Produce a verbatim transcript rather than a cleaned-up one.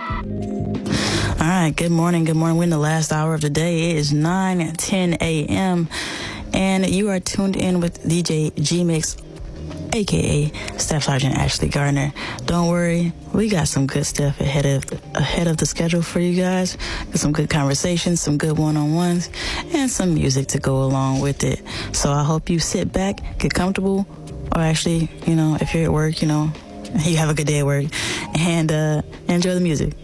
All right, good morning, good morning. We're in the last hour of the day. It is nine ten a.m. and you are tuned in with D J G-Mix, a k a. Staff Sergeant Ashley Gardner. Don't worry, we got some good stuff ahead of ahead of the schedule for you guys. Got some good conversations, some good one-on-ones, and some music to go along with it. So I hope you sit back, get comfortable, or actually, you know, if you're at work, you know, you have a good day at work, and uh, enjoy the music.